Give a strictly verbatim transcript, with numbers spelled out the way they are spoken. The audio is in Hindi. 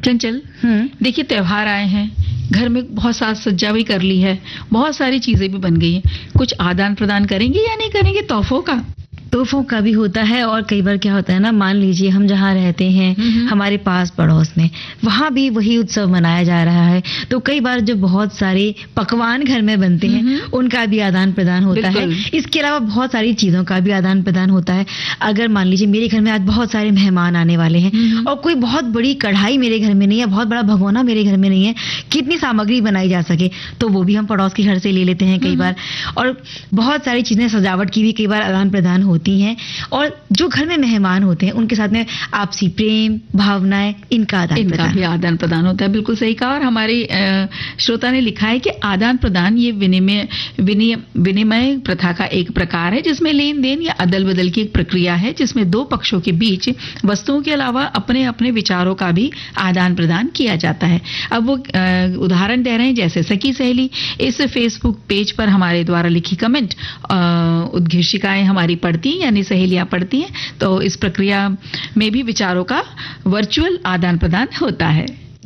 चंचल, देखिए त्योहार आए हैं, घर में बहुत साज सज्जा भी कर ली है, बहुत सारी चीजें भी बन गई हैं, कुछ आदान प्रदान करेंगे या नहीं करेंगे तोहफों का? तोहफों का भी होता है, और कई बार क्या होता है ना, मान लीजिए हम जहाँ रहते हैं, हमारे पास पड़ोस में वहाँ भी वही उत्सव मनाया जा रहा है, तो कई बार जो बहुत सारे पकवान घर में बनते हैं उनका भी आदान प्रदान होता है। इसके अलावा बहुत सारी चीजों का भी आदान प्रदान होता है। अगर मान लीजिए मेरे घर में आज बहुत सारे मेहमान आने वाले हैं और कोई बहुत बड़ी कढ़ाई मेरे घर में नहीं है, बहुत बड़ा भगोना मेरे घर में नहीं है, कितनी सामग्री बनाई जा सके, तो वो भी हम पड़ोस के घर से ले लेते हैं कई बार। और बहुत सारी चीजें सजावट की भी कई बार आदान प्रदान होती हैं, और जो घर में मेहमान होते हैं उनके साथ में आपसी प्रेम भावनाएं, इनका आदान इनका प्रदान भी आदान प्रदान होता है। बिल्कुल सही कहा। और हमारे श्रोता ने लिखा है कि आदान प्रदान ये विनिमय विनिमय प्रथा का एक प्रकार है, जिसमें लेन देन या अदल बदल की एक प्रक्रिया है, जिसमें दो पक्षों के बीच वस्तुओं के अलावा अपने अपने विचारों का भी आदान प्रदान किया जाता है। अब वो उदाहरण दे रहे हैं, जैसे सखी सहेली इस फेसबुक पेज पर हमारे द्वारा लिखी कमेंट उद्घोषिकाएं हमारी पढ़ती यानी सहेलियां पढ़ती हैं, तो इस प्रक्रिया में भी विचारों का वर्चुअल आदान प्रदान होता है।